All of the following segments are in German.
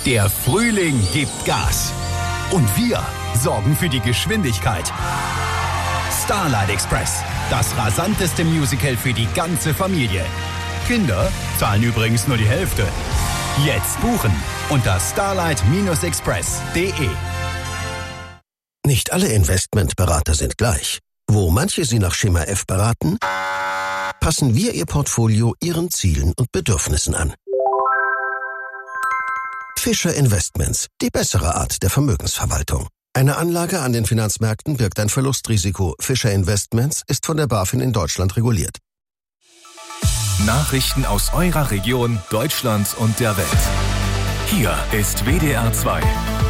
Der Frühling gibt Gas. Und wir sorgen für die Geschwindigkeit. Starlight Express, das rasanteste Musical für die ganze Familie. Kinder zahlen übrigens nur die Hälfte. Jetzt buchen unter starlight-express.de. Nicht alle Investmentberater sind gleich. Wo manche Sie nach Schema F beraten, passen wir Ihr Portfolio Ihren Zielen und Bedürfnissen an. Fischer Investments, die bessere Art der Vermögensverwaltung. Eine Anlage an den Finanzmärkten birgt ein Verlustrisiko. Fischer Investments ist von der BaFin in Deutschland reguliert. Nachrichten aus eurer Region, Deutschland und der Welt. Hier ist WDR 2.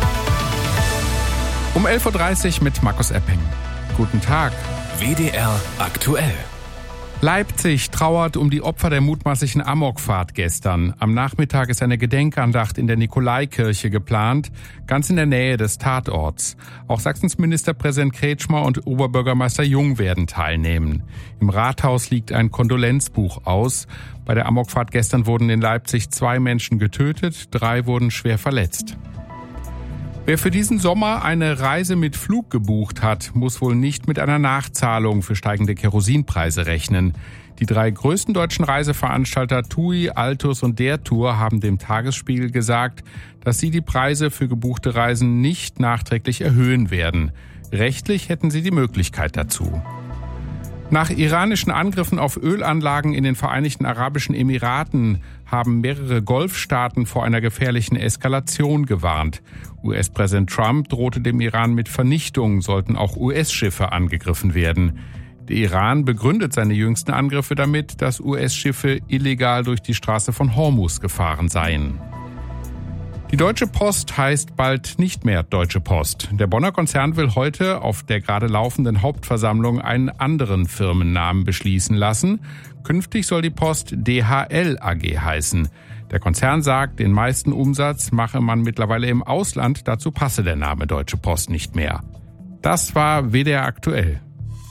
Um 11.30 Uhr mit Markus Epping. Guten Tag. WDR aktuell. Leipzig trauert um die Opfer der mutmaßlichen Amokfahrt gestern. Am Nachmittag ist eine Gedenkandacht in der Nikolaikirche geplant, ganz in der Nähe des Tatorts. Auch Sachsens Ministerpräsident Kretschmer und Oberbürgermeister Jung werden teilnehmen. Im Rathaus liegt ein Kondolenzbuch aus. Bei der Amokfahrt gestern wurden in Leipzig 2 Menschen getötet, 3 wurden schwer verletzt. Wer für diesen Sommer eine Reise mit Flug gebucht hat, muss wohl nicht mit einer Nachzahlung für steigende Kerosinpreise rechnen. Die 3 größten deutschen Reiseveranstalter TUI, Altus und Der Tour haben dem Tagesspiegel gesagt, dass sie die Preise für gebuchte Reisen nicht nachträglich erhöhen werden. Rechtlich hätten sie die Möglichkeit dazu. Nach iranischen Angriffen auf Ölanlagen in den Vereinigten Arabischen Emiraten haben mehrere Golfstaaten vor einer gefährlichen Eskalation gewarnt. US-Präsident Trump drohte dem Iran mit Vernichtung, sollten auch US-Schiffe angegriffen werden. Der Iran begründet seine jüngsten Angriffe damit, dass US-Schiffe illegal durch die Straße von Hormuz gefahren seien. Die Deutsche Post heißt bald nicht mehr Deutsche Post. Der Bonner Konzern will heute auf der gerade laufenden Hauptversammlung einen anderen Firmennamen beschließen lassen. Künftig soll die Post DHL AG heißen. Der Konzern sagt, den meisten Umsatz mache man mittlerweile im Ausland, dazu passe der Name Deutsche Post nicht mehr. Das war WDR aktuell.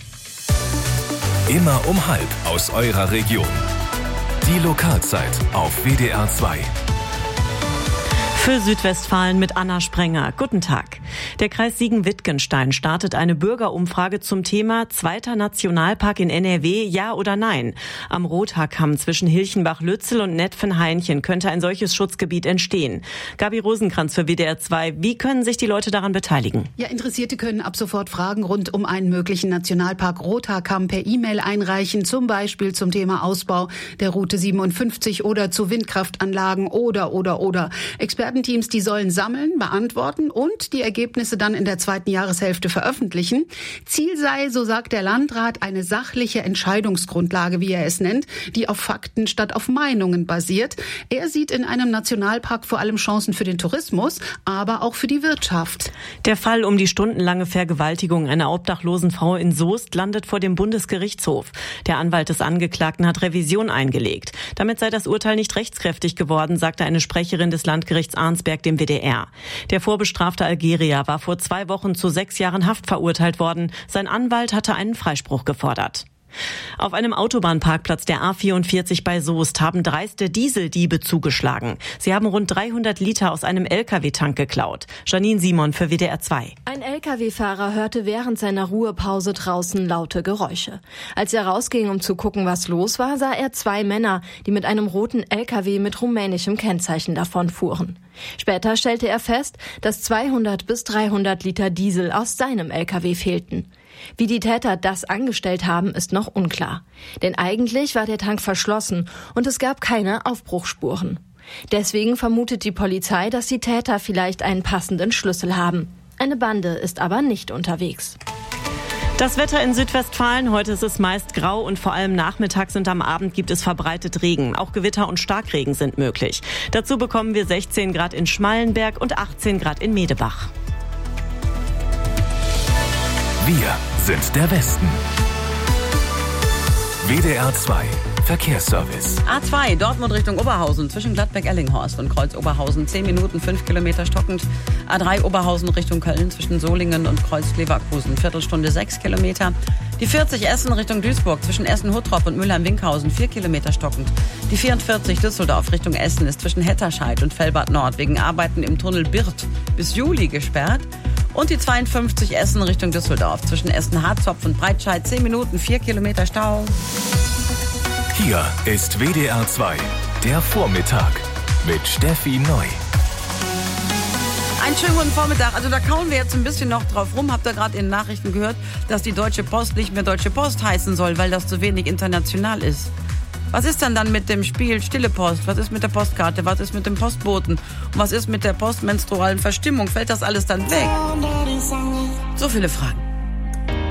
Immer um 12:30 aus eurer Region. Die Lokalzeit auf WDR 2. Für Südwestfalen mit Anna Sprenger. Guten Tag. Der Kreis Siegen-Wittgenstein startet eine Bürgerumfrage zum Thema zweiter Nationalpark in NRW, ja oder nein. Am Rothaarkamm zwischen Hilchenbach-Lützel und Netphen-Hainchen könnte ein solches Schutzgebiet entstehen. Gabi Rosenkranz für WDR 2. Wie können sich die Leute daran beteiligen? Ja, Interessierte können ab sofort Fragen rund um einen möglichen Nationalpark Rothaarkamm per E-Mail einreichen, zum Beispiel zum Thema Ausbau der Route 57 oder zu Windkraftanlagen oder. Expertenteams, die sollen sammeln, beantworten und die Ergebnisse dann in der zweiten Jahreshälfte veröffentlichen. Ziel sei, so sagt der Landrat, eine sachliche Entscheidungsgrundlage, wie er es nennt, die auf Fakten statt auf Meinungen basiert. Er sieht in einem Nationalpark vor allem Chancen für den Tourismus, aber auch für die Wirtschaft. Der Fall um die stundenlange Vergewaltigung einer obdachlosen Frau in Soest landet vor dem Bundesgerichtshof. Der Anwalt des Angeklagten hat Revision eingelegt. Damit sei das Urteil nicht rechtskräftig geworden, sagte eine Sprecherin des Landgerichts Arnsberg dem WDR. Der vorbestrafte Algerier war vor 2 Wochen zu 6 Jahren Haft verurteilt worden. Sein Anwalt hatte einen Freispruch gefordert. Auf einem Autobahnparkplatz der A44 bei Soest haben dreiste Dieseldiebe zugeschlagen. Sie haben rund 300 Liter aus einem LKW-Tank geklaut. Janine Simon für WDR 2. Ein LKW-Fahrer hörte während seiner Ruhepause draußen laute Geräusche. Als er rausging, um zu gucken, was los war, sah er 2 Männer, die mit einem roten LKW mit rumänischem Kennzeichen davonfuhren. Später stellte er fest, dass 200 bis 300 Liter Diesel aus seinem LKW fehlten. Wie die Täter das angestellt haben, ist noch unklar. Denn eigentlich war der Tank verschlossen und es gab keine Aufbruchsspuren. Deswegen vermutet die Polizei, dass die Täter vielleicht einen passenden Schlüssel haben. Eine Bande ist aber nicht unterwegs. Das Wetter in Südwestfalen, heute ist es meist grau und vor allem nachmittags und am Abend gibt es verbreitet Regen. Auch Gewitter und Starkregen sind möglich. Dazu bekommen wir 16 Grad in Schmallenberg und 18 Grad in Medebach. Wir sind der Westen. WDR 2 Verkehrsservice. A2 Dortmund Richtung Oberhausen zwischen Gladbeck-Ellinghorst und Kreuz Oberhausen 10 Minuten, 5 Kilometer stockend. A3 Oberhausen Richtung Köln zwischen Solingen und Kreuz Leverkusen Viertelstunde 6 Kilometer. Die 40 Essen Richtung Duisburg zwischen Essen-Huttrop und Mülheim-Winkhausen 4 Kilometer stockend. Die 44 Düsseldorf Richtung Essen ist zwischen Hetterscheid und Velbad Nord wegen Arbeiten im Tunnel Birth bis Juli gesperrt. Und die 52 Essen Richtung Düsseldorf zwischen Essen-Harzopf und Breitscheid 10 Minuten, 4 Kilometer Stau. Hier ist WDR 2, der Vormittag mit Steffi Neu. Einen schönen guten Vormittag. Also da kauen wir jetzt ein bisschen noch drauf rum. Habt ihr gerade in den Nachrichten gehört, dass die Deutsche Post nicht mehr Deutsche Post heißen soll, weil das zu wenig international ist. Was ist denn dann mit dem Spiel Stille Post? Was ist mit der Postkarte? Was ist mit dem Postboten? Und was ist mit der postmenstrualen Verstimmung? Fällt das alles dann weg? So viele Fragen.